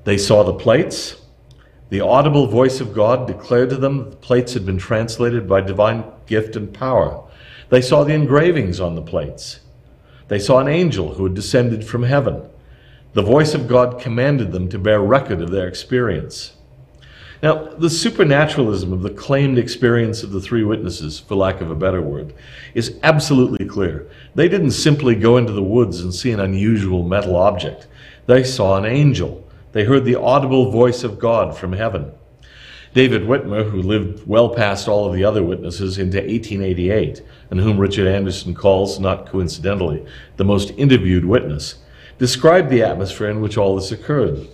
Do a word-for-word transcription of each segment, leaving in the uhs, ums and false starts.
They saw the plates. The audible voice of God declared to them that the plates had been translated by divine gift and power. They saw the engravings on the plates. They saw an angel who had descended from heaven. The voice of God commanded them to bear record of their experience. Now, the supernaturalism of the claimed experience of the three witnesses, for lack of a better word, is absolutely clear. They didn't simply go into the woods and see an unusual metal object. They saw an angel. They heard the audible voice of God from heaven. David Whitmer, who lived well past all of the other witnesses into eighteen eighty-eight, and whom Richard Anderson calls, not coincidentally, the most interviewed witness, described the atmosphere in which all this occurred.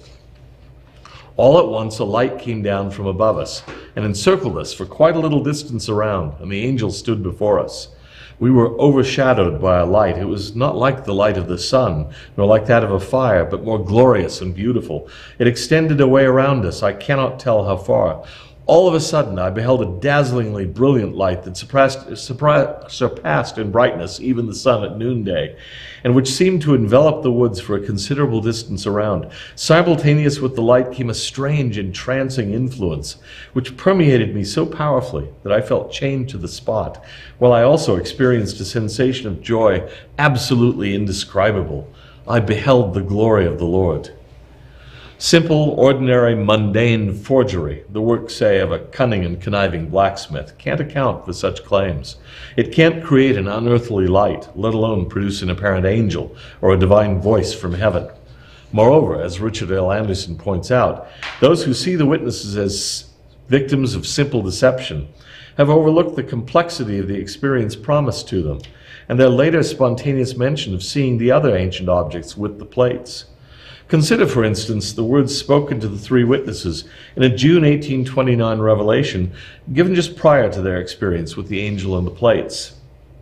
All at once, a light came down from above us and encircled us for quite a little distance around, and the angel stood before us. We were overshadowed by a light. It was not like the light of the sun, nor like that of a fire, but more glorious and beautiful. It extended away around us. I cannot tell how far. All of a sudden, I beheld a dazzlingly brilliant light that surpassed, surpassed in brightness even the sun at noonday, and which seemed to envelop the woods for a considerable distance around. Simultaneous with the light came a strange, entrancing influence, which permeated me so powerfully that I felt chained to the spot, while I also experienced a sensation of joy absolutely indescribable. I beheld the glory of the Lord. Simple, ordinary, mundane forgery, the work, say, of a cunning and conniving blacksmith, can't account for such claims. It can't create an unearthly light, let alone produce an apparent angel or a divine voice from heaven. Moreover, as Richard L. Anderson points out, those who see the witnesses as victims of simple deception have overlooked the complexity of the experience promised to them, and their later spontaneous mention of seeing the other ancient objects with the plates. Consider, for instance, the words spoken to the three witnesses in a June eighteen twenty-nine revelation given just prior to their experience with the angel and the plates.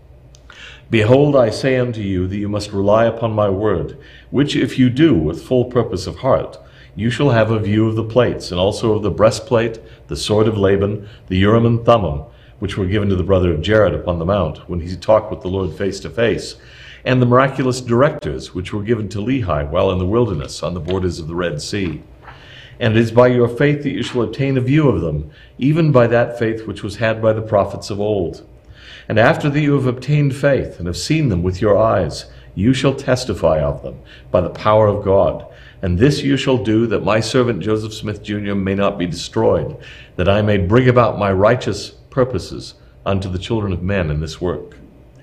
Behold, I say unto you that you must rely upon my word, which if you do with full purpose of heart, you shall have a view of the plates, and also of the breastplate, the sword of Laban, the Urim and Thummim, which were given to the brother of Jared upon the mount, when he talked with the Lord face to face, and the miraculous directors which were given to Lehi while in the wilderness on the borders of the Red Sea. And it is by your faith that you shall obtain a view of them, even by that faith which was had by the prophets of old. And after that you have obtained faith, and have seen them with your eyes, you shall testify of them by the power of God. And this you shall do, that my servant Joseph Smith Junior may not be destroyed, that I may bring about my righteous purposes unto the children of men in this work.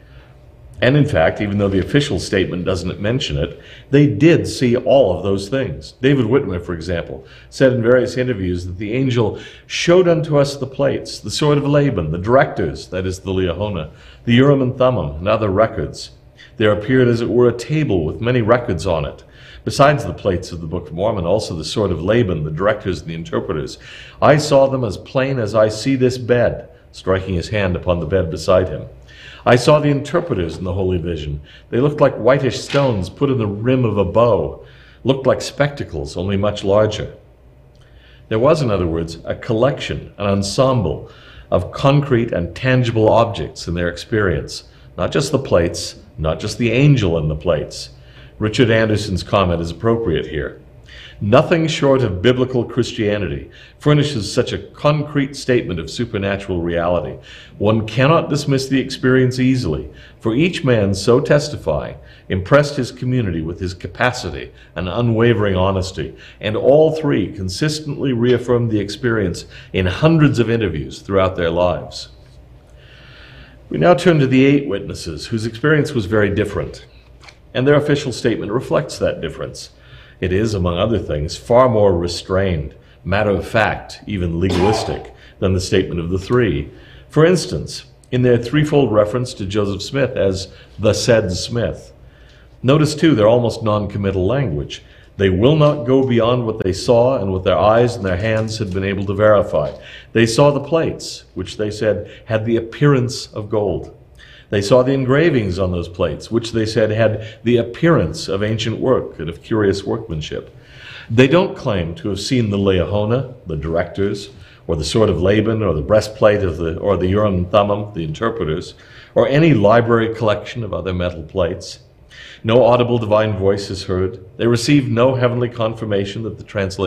And in fact, even though the official statement doesn't mention it, they did see all of those things. David Whitmer, for example, said in various interviews that the angel showed unto us the plates, the sword of Laban, the directors, that is the Liahona, the Urim and Thummim, and other records. There appeared as it were a table with many records on it. Besides the plates of the Book of Mormon, also the sword of Laban, the directors and the interpreters. I saw them as plain as I see this bed, striking his hand upon the bed beside him. I saw the interpreters in the holy vision. They looked like whitish stones put in the rim of a bow, looked like spectacles, only much larger. There was, in other words, a collection, an ensemble of concrete and tangible objects in their experience, not just the plates, not just the angel in the plates. Richard Anderson's comment is appropriate here. Nothing short of biblical Christianity furnishes such a concrete statement of supernatural reality. One cannot dismiss the experience easily, for each man so testifying impressed his community with his capacity and unwavering honesty, and all three consistently reaffirmed the experience in hundreds of interviews throughout their lives. We now turn to the eight witnesses whose experience was very different, and their official statement reflects that difference. It is, among other things, far more restrained, matter-of-fact, even legalistic, than the statement of the three. For instance, in their threefold reference to Joseph Smith as the said Smith, notice too their almost non-committal language. They will not go beyond what they saw and what their eyes and their hands had been able to verify. They saw the plates, which they said had the appearance of gold. They saw the engravings on those plates, which they said had the appearance of ancient work and of curious workmanship. They don't claim to have seen the Liahona, the directors, or the sword of Laban, or the breastplate of the, or the Urim and Thummim, the interpreters, or any library collection of other metal plates. No audible divine voice is heard. They received no heavenly confirmation that the translation